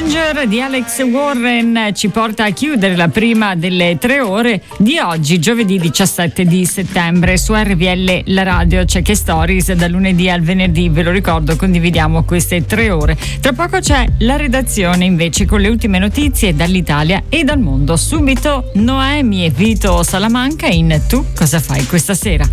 Stranger di Alex Warren ci porta a chiudere la prima delle 3 ore di oggi, giovedì 17 di settembre. Su RVL la radio c'è Che Stories dal lunedì al venerdì, ve lo ricordo, condividiamo queste 3 ore. Tra poco c'è la redazione invece con le ultime notizie dall'Italia e dal mondo. Subito Noemi e Vito Salamanca in Tu cosa fai questa sera?